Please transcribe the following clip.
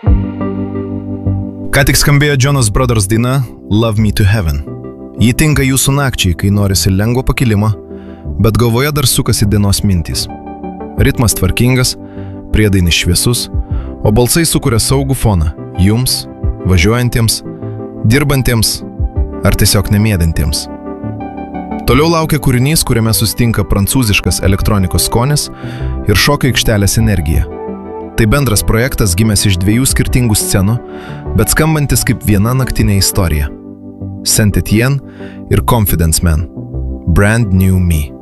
Ką tik skambėjo Jonas Brothers daina Love Me to Heaven. Ji tinka jūsų nakčiai, kai norisi lengvo pakilimo, bet galvoje dar sukasi dienos mintys. Ritmas tvarkingas, priedainis šviesus, o balsai sukuria saugų foną jums, važiuojantiems, dirbantiems ar tiesiog nemiedantiems. Toliau laukia kūrinys, kuriame sustinka prancūziškas elektronikos skonis ir šokio aikštelės energija. Tai bendras projektas gimęs iš 2 skirtingų scenų, bet skambantis kaip viena naktinė istorija. Saint Etienne ir Confidence Man. Brand New Me.